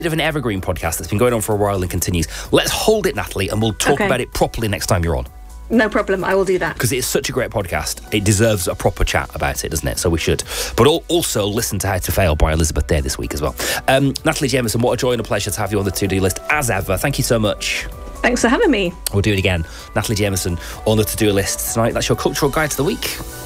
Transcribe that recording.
bit of an evergreen podcast that's been going on for a while and continues. Let's hold it, Natalie, and we'll talk about it properly next time you're on. No problem, I will do that. Because it's such a great podcast. It deserves a proper chat about it, doesn't it? So we should. But also listen to How to Fail by Elizabeth Day this week as well. Natalie Jameson, what a joy and a pleasure to have you on the to-do list as ever. Thank you so much. Thanks for having me. We'll do it again. Natalie Jameson on the to-do list tonight. That's your cultural guide to the week.